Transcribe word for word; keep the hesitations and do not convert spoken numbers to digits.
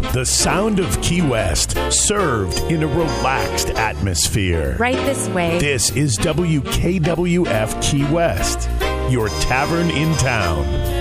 The sound of Key West, served in a relaxed atmosphere. Right this way. This is W K W F Key West, your tavern in town.